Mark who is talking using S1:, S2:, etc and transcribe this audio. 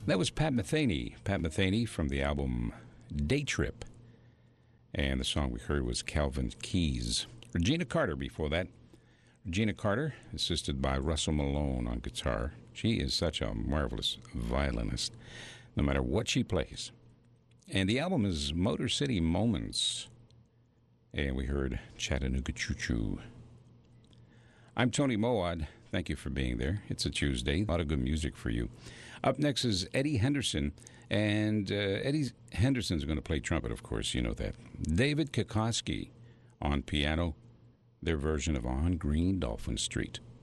S1: That was Pat Metheny. Pat Metheny from the album Day Trip. And the song we heard was Calvin Keys. Regina Carter before that. Regina Carter, assisted by Russell Malone on guitar. She is such a marvelous violinist, no matter what she plays. And the album is Motor City Moments. And we heard Chattanooga Choo Choo. I'm Tony Moad. Thank you for being there. It's a Tuesday. A lot of good music for you. Up next is Eddie Henderson. And Eddie Henderson's going to play trumpet, of course. You know that. David Kokoski on piano. Their version of On Green Dolphin Street.